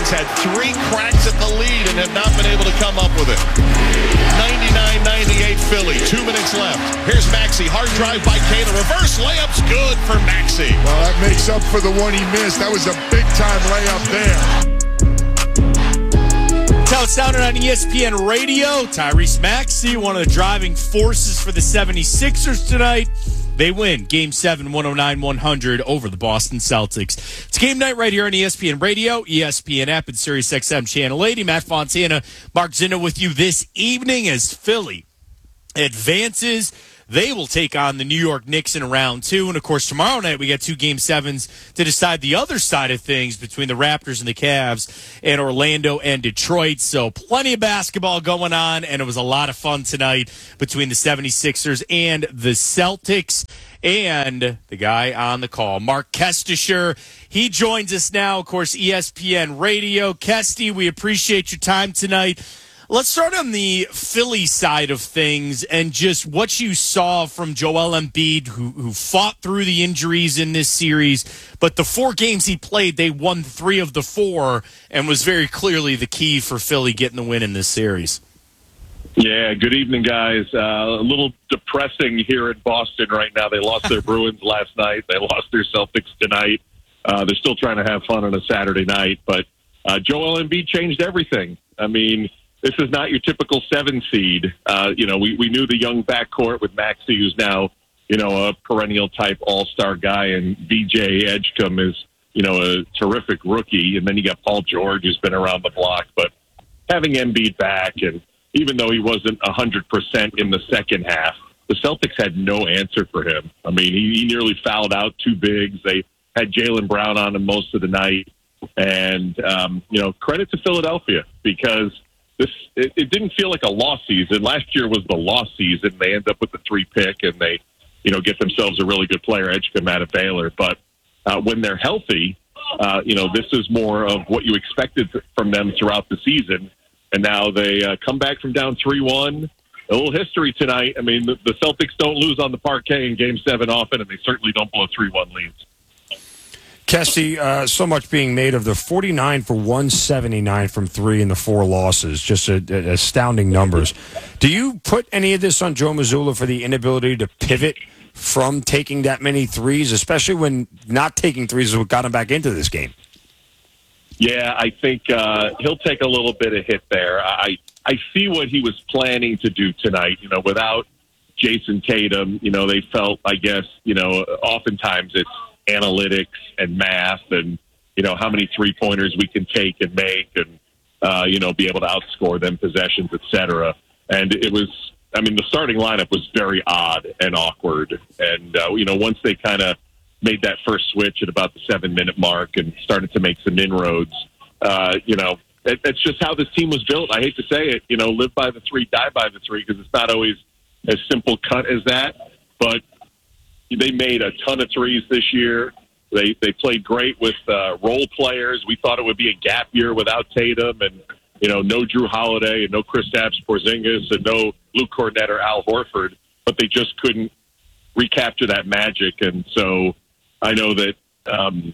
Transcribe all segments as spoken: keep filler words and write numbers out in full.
Celtics had three cracks at the lead and have not been able to come up with it. ninety-nine ninety-eight Philly. Two minutes left. Here's Maxey. Hard drive by Kay. The reverse layup's good for Maxey. Well, that makes up for the one he missed. That was a big-time layup there. That's how it sounded on E S P N Radio. Tyrese Maxey, one of the driving forces for the seventy-sixers tonight. They win Game seven, one oh nine one hundred over the Boston Celtics. It's game night right here on E S P N Radio, E S P N app, and Sirius X M Channel eighty. Matt Fontana, Mark Zinno with you this evening as Philly advances. They will take on the New York Knicks in round two. And, of course, tomorrow night we got two game sevens to decide the other side of things between the Raptors and the Cavs and Orlando and Detroit. So plenty of basketball going on, and it was a lot of fun tonight between the seventy-sixers and the Celtics. And the guy on the call, Mark Kestisher, he joins us now, of course, E S P N Radio. Kesty, we appreciate your time tonight. Let's start on the Philly side of things and just what you saw from Joel Embiid, who, who fought through the injuries in this series. But the four games he played, they won three of the four and was very clearly the key for Philly getting the win in this series. Yeah, good evening, guys. Uh, a little depressing here in Boston right now. They lost their Bruins last night. They lost their Celtics tonight. Uh, they're still trying to have fun on a Saturday night. But uh, Joel Embiid changed everything. I mean, this is not your typical seven seed. Uh, you know, we, we knew the young backcourt with Maxey, who's now, you know, a perennial type all-star guy, and V J Edgecombe is, you know, a terrific rookie. And then you got Paul George, who's been around the block. But having Embiid back, and even though he wasn't one hundred percent in the second half, the Celtics had no answer for him. I mean, he, he nearly fouled out two bigs. They had Jaylen Brown on him most of the night. And, um, you know, credit to Philadelphia, because This it, it didn't feel like a lost season. Last year was the lost season. They end up with the three pick, and they, you know, get themselves a really good player, Edgecombe, out of Baylor. But uh, when they're healthy, uh, you know, this is more of what you expected from them throughout the season. And now they uh, come back from down three one. A little history tonight. I mean, the, the Celtics don't lose on the parquet in Game seven often, and they certainly don't blow three one leads. Kesty, uh, so much being made of the forty-nine for one seventy-nine from three in the four losses. Just a, a, astounding numbers. Do you put any of this on Joe Mazzulla for the inability to pivot from taking that many threes, especially when not taking threes is what got him back into this game? Yeah, I think uh, he'll take a little bit of hit there. I I see what he was planning to do tonight. You know, without Jason Tatum, you know, they felt, I guess, you know, oftentimes it's analytics and math and, you know, how many three-pointers we can take and make and, uh, you know, be able to outscore them, possessions, et cetera. And it was, I mean, the starting lineup was very odd and awkward. And, uh, you know, once they kind of made that first switch at about the seven-minute mark and started to make some inroads, uh, you know, it, it's just how this team was built. I hate to say it, you know, live by the three, die by the three, because it's not always as simple cut as that. But they made a ton of threes this year. They they played great with uh, role players. We thought it would be a gap year without Tatum, and you know, no Drew Holiday and no Kristaps Porzingis and no Luke Cornett or Al Horford, but they just couldn't recapture that magic. And so I know that um,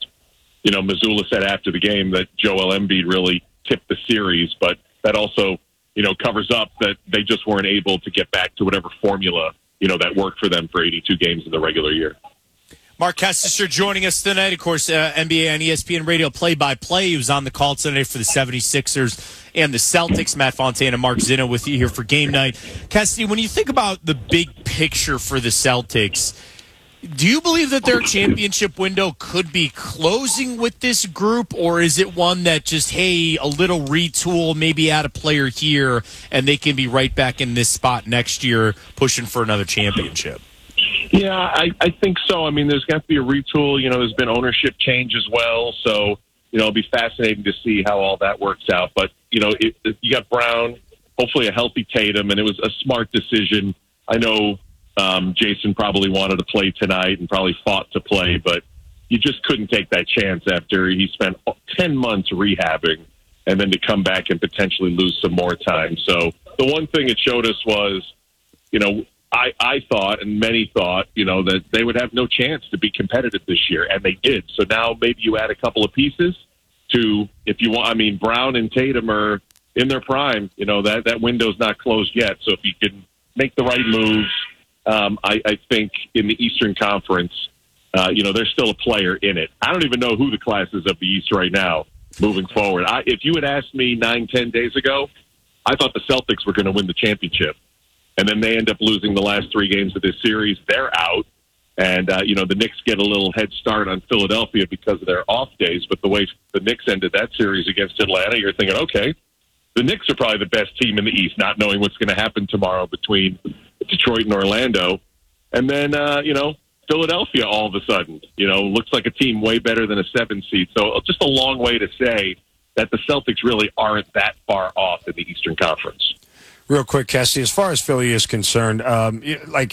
you know, Mazzulla said after the game that Joel Embiid really tipped the series, but that also, you know, covers up that they just weren't able to get back to whatever formula, you know, that worked for them for eighty-two games in the regular year. Mark Kestisher joining us tonight. Of course, uh, N B A on E S P N Radio play-by-play. He was on the call tonight for the seventy-sixers and the Celtics. Matt Fontana, Mark Zinno with you here for game night. Kesty, when you think about the big picture for the Celtics, do you believe that their championship window could be closing with this group, or is it one that just, hey, a little retool, maybe add a player here, and they can be right back in this spot next year pushing for another championship? Yeah, I, I think so. I mean, there's got to be a retool. You know, there's been ownership change as well. So, you know, it'll be fascinating to see how all that works out. But, you know, it, it, you got Brown, hopefully a healthy Tatum, and it was a smart decision. I know um, Jason probably wanted to play tonight and probably fought to play, but you just couldn't take that chance after he spent ten months rehabbing and then to come back and potentially lose some more time. So the one thing it showed us was, you know, I, I thought, and many thought, you know, that they would have no chance to be competitive this year, and they did. So now maybe you add a couple of pieces, to, if you want, I mean, Brown and Tatum are in their prime. You know, that, that window's not closed yet. So if you can make the right moves, um, I, I think in the Eastern Conference, uh, you know, there's still a player in it. I don't even know who the class is of the East right now moving forward. I, if you had asked me nine, ten days ago, I thought the Celtics were going to win the championship. And then they end up losing the last three games of this series. They're out. And, uh, you know, the Knicks get a little head start on Philadelphia because of their off days. But the way the Knicks ended that series against Atlanta, you're thinking, okay, the Knicks are probably the best team in the East, not knowing what's going to happen tomorrow between Detroit and Orlando. And then, uh, you know, Philadelphia all of a sudden, you know, looks like a team way better than a seven seed. So just a long way to say that the Celtics really aren't that far off in the Eastern Conference. Real quick, Kessie, as far as Philly is concerned, um, like,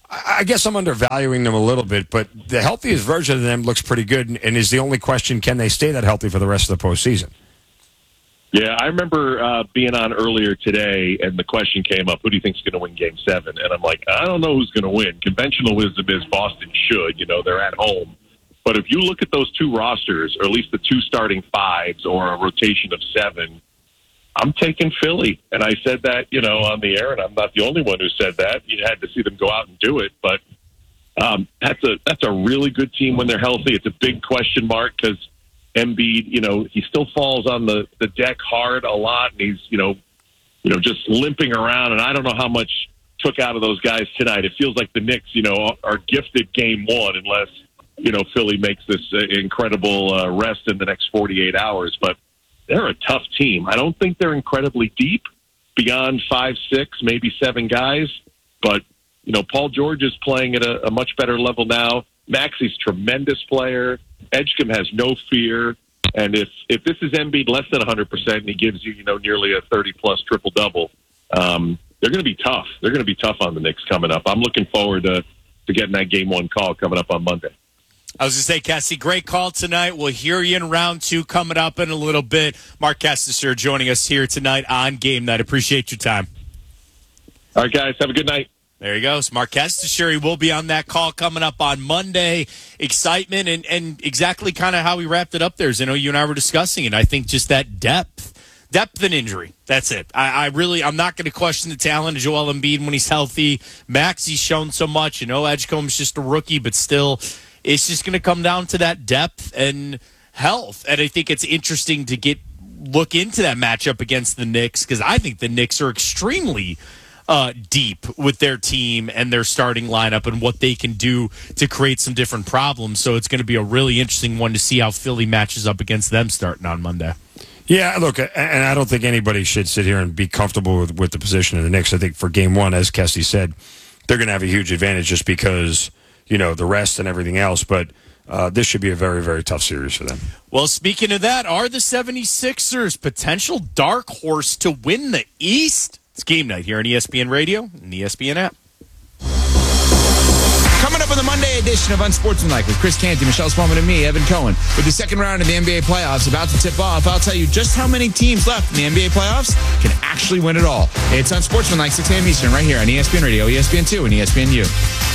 I guess I'm undervaluing them a little bit, but the healthiest version of them looks pretty good, and is the only question, can they stay that healthy for the rest of the postseason? Yeah, I remember uh, being on earlier today, and the question came up, who do you think is going to win Game seven? And I'm like, I don't know who's going to win. Conventional wisdom is Boston should. You know, they're at home. But if you look at those two rosters, or at least the two starting fives, or a rotation of seven, I'm taking Philly. And I said that, you know, on the air, and I'm not the only one who said that. You had to see them go out and do it. But um, that's a that's a really good team when they're healthy. It's a big question mark because Embiid, you know, he still falls on the, the deck hard a lot, and he's, you know, you know, just limping around. And I don't know how much took out of those guys tonight. It feels like the Knicks, you know, are gifted game one unless, you know, Philly makes this uh, incredible uh, rest in the next forty-eight hours. But they're a tough team. I don't think they're incredibly deep beyond five, six, maybe seven guys. But, you know, Paul George is playing at a, a much better level now. Maxi's tremendous player. Edgecombe has no fear. And if, if this is Embiid less than one hundred percent and he gives you, you know, nearly a thirty-plus triple-double, um, they're going to be tough. They're going to be tough on the Knicks coming up. I'm looking forward to, to getting that game one call coming up on Monday. I was going to say, Cassie, great call tonight. We'll hear you in round two coming up in a little bit. Mark Castor joining us here tonight on Game Night. Appreciate your time. All right, guys. Have a good night. There he goes. Mark Castor. He will be on that call coming up on Monday. Excitement and, and exactly kind of how we wrapped it up there. As I know you and I were discussing it. I think just that depth. Depth and injury. That's it. I, I really, I'm not going to question the talent of Joel Embiid when he's healthy. Maxi's shown so much. You know, Edgecombe's just a rookie, but still, it's just going to come down to that depth and health. And I think it's interesting to get look into that matchup against the Knicks because I think the Knicks are extremely uh, deep with their team and their starting lineup and what they can do to create some different problems. So it's going to be a really interesting one to see how Philly matches up against them starting on Monday. Yeah, look, and I don't think anybody should sit here and be comfortable with, with the position of the Knicks. I think for game one, as Kessie said, they're going to have a huge advantage just because, you know, the rest and everything else. But uh, this should be a very, very tough series for them. Well, speaking of that, are the seventy-sixers potential dark horse to win the East? It's Game Night here on E S P N Radio and the E S P N app. Coming up on the Monday edition of Unsportsmanlike with Chris Canty, Michelle Spaulding, and me, Evan Cohen. With the second round of the N B A playoffs about to tip off, I'll tell you just how many teams left in the N B A playoffs can actually win it all. It's Unsportsmanlike, six a.m. Eastern, right here on E S P N Radio, E S P N two, and E S P N U.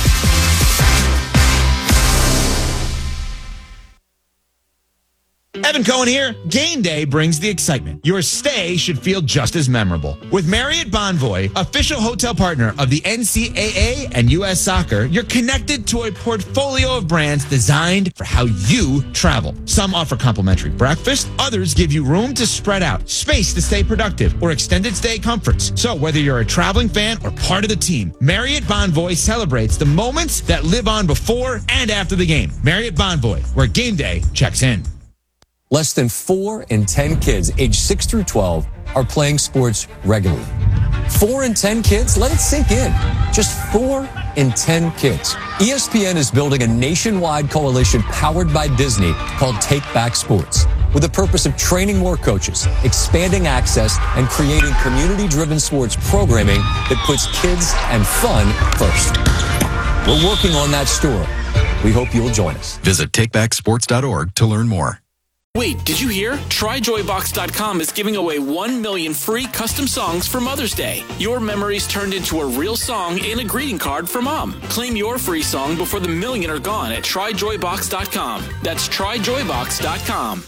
Evan Cohen here. Game day brings the excitement. Your stay should feel just as memorable. With Marriott Bonvoy, official hotel partner of the N C double A and U S Soccer, you're connected to a portfolio of brands designed for how you travel. Some offer complimentary breakfast, others give you room to spread out, space to stay productive, or extended stay comforts. So whether you're a traveling fan or part of the team, Marriott Bonvoy celebrates the moments that live on before and after the game. Marriott Bonvoy, where game day checks in. Less than four in ten kids aged six through twelve are playing sports regularly. Four in ten kids? Let it sink in. Just four in ten kids. E S P N is building a nationwide coalition powered by Disney called Take Back Sports, with the purpose of training more coaches, expanding access, and creating community-driven sports programming that puts kids and fun first. We're working on that story. We hope you'll join us. Visit take back sports dot org to learn more. Wait, did you hear? Try joy box dot com is giving away one million free custom songs for Mother's Day. Your memories turned into a real song and a greeting card for Mom. Claim your free song before the million are gone at try joy box dot com. That's try joy box dot com.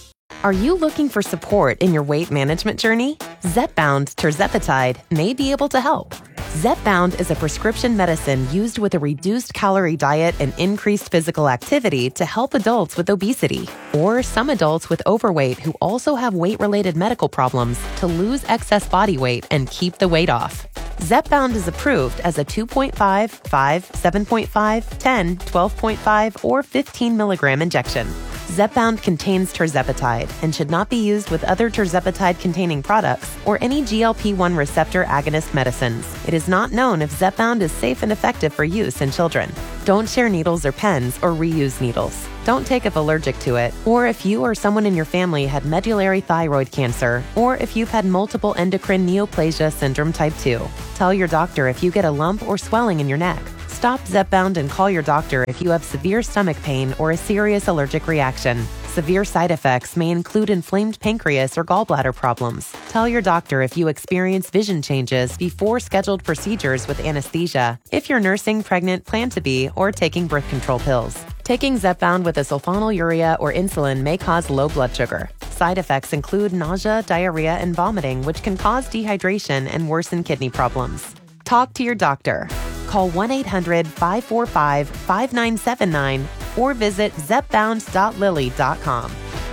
Are you looking for support in your weight management journey? Zepbound Tirzepatide may be able to help. Zepbound is a prescription medicine used with a reduced calorie diet and increased physical activity to help adults with obesity, or some adults with overweight who also have weight-related medical problems to lose excess body weight and keep the weight off. Zepbound is approved as a two point five, five, seven point five, ten, twelve point five, or fifteen milligram injection. Zepbound contains tirzepatide and should not be used with other tirzepatide-containing products or any G L P one receptor agonist medicines. It is not known if Zepbound is safe and effective for use in children. Don't share needles or pens or reuse needles. Don't take if allergic to it, or if you or someone in your family had medullary thyroid cancer, or if you've had multiple endocrine neoplasia syndrome type two. Tell your doctor if you get a lump or swelling in your neck. Stop Zepbound and call your doctor if you have severe stomach pain or a serious allergic reaction. Severe side effects may include inflamed pancreas or gallbladder problems. Tell your doctor if you experience vision changes before scheduled procedures with anesthesia, if you're nursing, pregnant, plan to be, or taking birth control pills. Taking Zepbound with a sulfonylurea or insulin may cause low blood sugar. Side effects include nausea, diarrhea, and vomiting, which can cause dehydration and worsen kidney problems. Talk to your doctor. Call one eight hundred, five four five, five nine seven nine or visit zepbound dot lilly dot com.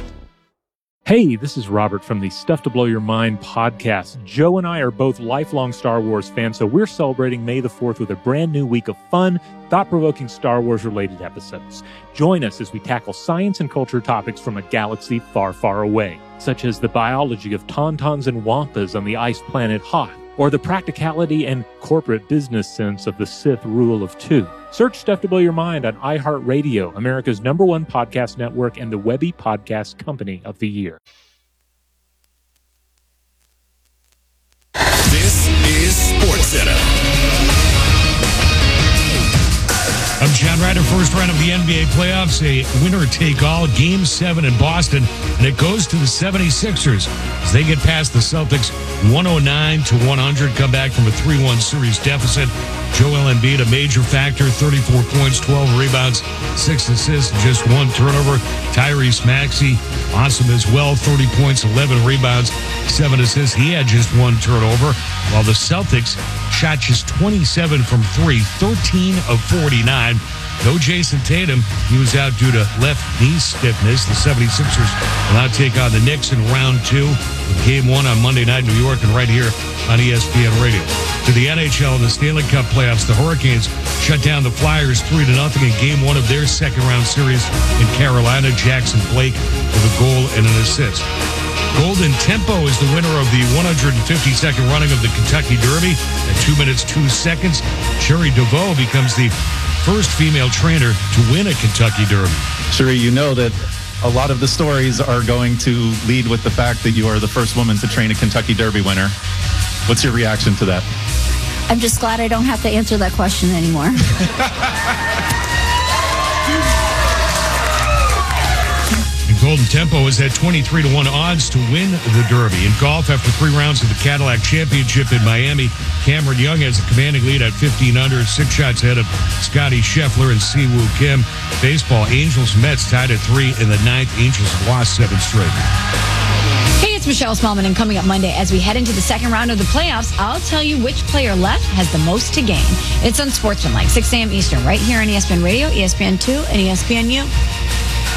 Hey, this is Robert from the Stuff to Blow Your Mind podcast. Joe and I are both lifelong Star Wars fans, so we're celebrating May the fourth with a brand new week of fun, thought-provoking Star Wars-related episodes. Join us as we tackle science and culture topics from a galaxy far, far away, such as the biology of tauntauns and wampas on the ice planet Hoth, or the practicality and corporate business sense of the Sith rule of two. Search Stuff to Blow Your Mind on iHeartRadio, America's number one podcast network and the Webby Podcast Company of the Year. This is SportsCenter. I'm John Ryder, first round of the N B A playoffs, a winner-take-all, Game seven in Boston, and it goes to the seventy-sixers as they get past the Celtics one oh nine to one hundred, come back from a three one series deficit. Joel Embiid, a major factor, thirty-four points, twelve rebounds, six assists, just one turnover. Tyrese Maxey, awesome as well, thirty points, eleven rebounds, seven assists. He had just one turnover, while the Celtics shot just twenty-seven from three, thirteen of forty-nine. No Jason Tatum. He was out due to left knee stiffness. The seventy-sixers will now take on the Knicks in round two. Game one on Monday night in New York and right here on E S P N Radio. To the N H L and the Stanley Cup playoffs, the Hurricanes shut down the Flyers three to nothing in game one of their second round series in Carolina. Jackson Blake with a goal and an assist. Golden Tempo is the winner of the one hundred fifty-second running of the Kentucky Derby at two minutes, two seconds. Sherry DeVoe becomes the first female trainer to win a Kentucky Derby. Sherry, you know that a lot of the stories are going to lead with the fact that you are the first woman to train a Kentucky Derby winner. What's your reaction to that? I'm just glad I don't have to answer that question anymore. Golden Tempo is at twenty-three to one odds to win the Derby. In golf, after three rounds of the Cadillac Championship in Miami, Cameron Young has a commanding lead at fifteen under, six shots ahead of Scotty Scheffler and Siwoo Kim. Baseball, Angels Mets tied at three in the ninth. Angels have lost seven straight. Hey, it's Michelle Smallman, and coming up Monday, as we head into the second round of the playoffs, I'll tell you which player left has the most to gain. It's on Sportsmanlike, six a.m. Eastern, right here on E S P N Radio, E S P N two, and E S P N U.